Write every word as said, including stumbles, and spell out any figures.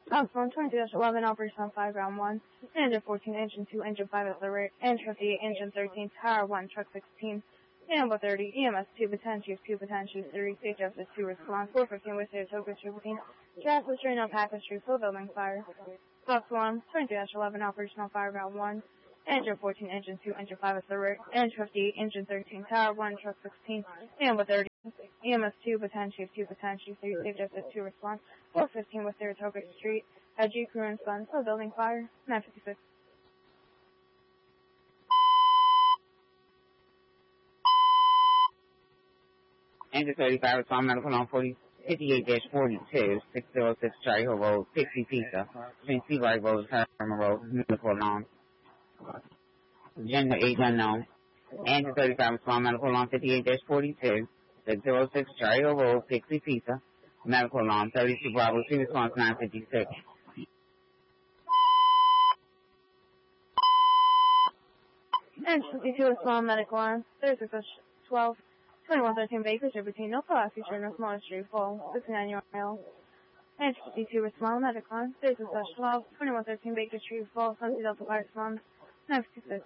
House one twenty eleven Operation five Round one, Engine fourteen, Engine two, Engine five at the rear, Engine fifty-eight, Engine thirteen, Tower one, Truck sixteen, Ambo thirty, E M S two, Baton Chief two, Baton Chief three, State Justice two, Response four fifteen with Saratoga fifteen, Gas was trained on Package Street, full building fire. House one twenty eleven Operational Fire Round one, Engine fourteen, Engine two, Engine five at the rear, Engine fifty-eight, Engine thirteen, Tower one, Truck sixteen, Ambo thirty, E M S two, Baton Chief two, Baton Chief three, State Justice two, Response four fifteen with Saratoga Street, G Crew and Sons, full building fire, nine fifty-six. Engine thirty-five, respond medical on forty, fifty-eight forty-two, six oh six Cherry Hill Road, Pixie Pizza, between Seabright Road, Herman Road, medical alarm. Gender age unknown. Engine thirty-five, respond medical on fifty-eight forty-two, six oh six Cherry Hill Road, Pixie Pizza, medical alarm, thirty-two Bravo, C response nine fifty-six. Engine fifty-two, respond medical alarm, thirty-six twelve. twenty-one thirteen Baker Street between No Palace Street and Small Street, Fall, sixty-nine York Mill. Engine fifty-two, respond medical alarm, thirty-six twelve. twenty-one thirteen Baker Street, Fall, Sunset Delta Fire Response, nine fifty-six.